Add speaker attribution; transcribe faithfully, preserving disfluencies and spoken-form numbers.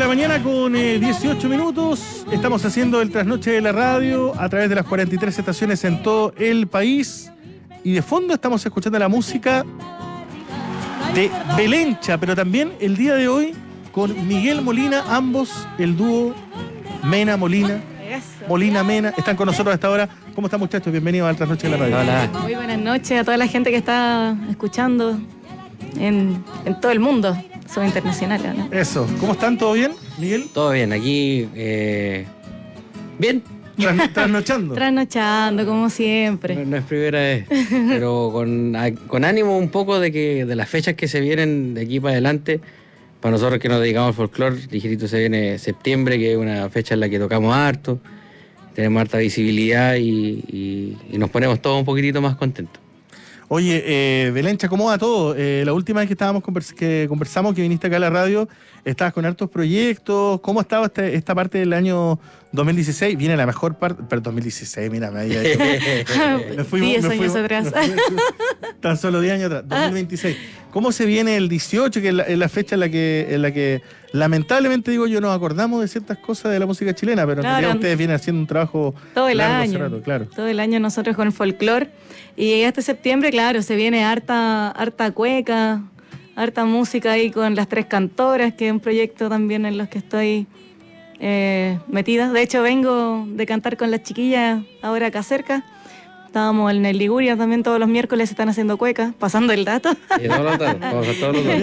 Speaker 1: mañana con eh, dieciocho minutos. Estamos haciendo el trasnoche de la radio a través de las cuarenta y tres estaciones en todo el país. Y de fondo estamos escuchando la música de Belencha, pero también el día de hoy con Miguel Molina, ambos el dúo Mena Molina. Molina Mena, están con nosotros a esta hora. ¿Cómo están, muchachos? Bienvenidos al trasnoche de la radio.
Speaker 2: Hola. Muy buenas noches a toda la gente que está escuchando en, en todo el mundo. Somos internacionales, ¿no?
Speaker 1: Eso. ¿Cómo están? ¿Todo bien, Miguel?
Speaker 3: Todo bien, aquí eh, bien.
Speaker 1: Tras, trasnochando.
Speaker 2: Trasnochando, como siempre.
Speaker 3: No, no es primera vez, pero con, con ánimo un poco de que de las fechas que se vienen de aquí para adelante. Para nosotros que nos dedicamos al folclore, ligerito se viene septiembre, que es una fecha en la que tocamos harto, tenemos harta visibilidad y, y, y nos ponemos todos un poquitito más contentos.
Speaker 1: Oye, eh, Belencha, ¿cómo va todo? Eh, la última vez que estábamos convers que conversamos, que viniste acá a la radio, estabas con hartos proyectos. ¿Cómo estaba esta, esta parte del año dos mil dieciséis? Viene la mejor parte, pero dos mil dieciséis, mira, me había hecho. me fuimos,
Speaker 2: diez
Speaker 1: me
Speaker 2: años
Speaker 1: fuimos,
Speaker 2: atrás.
Speaker 1: Tan solo diez años atrás, dos mil veintiséis. ¿Cómo se viene el dieciocho, que es la, es la fecha en la que, en la que lamentablemente, digo yo, nos acordamos de ciertas cosas de la música chilena, pero en
Speaker 2: claro,
Speaker 1: realidad ustedes vienen haciendo un trabajo
Speaker 2: todo el
Speaker 1: largo,
Speaker 2: año,
Speaker 1: rato, claro.
Speaker 2: todo el año nosotros con el folclore. Y este septiembre, claro, se viene harta, harta cueca, harta música ahí con Las Tres Cantoras, que es un proyecto también en los que estoy eh, metida. De hecho, vengo de cantar con las chiquillas ahora acá cerca. Estábamos en el Liguria también, todos los miércoles están haciendo cuecas, pasando el dato.
Speaker 3: Sí, todos los datos, todos los datos.